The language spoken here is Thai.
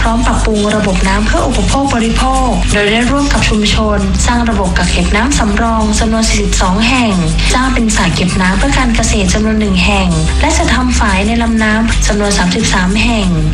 ร้อมปรับปรุงระบบน้ำเพื่ออุปโภคบริโภคโดยได้ร่วมกับชุมชนสร้างระบบกักเก็บน้ำสำรองจำนวน42แห่งสร้างเป็นสระเก็บน้ำเพื่อการเกษตรจำนวน1แห่งและจะทำฝายในลำน้ำจำนวน33แห่ง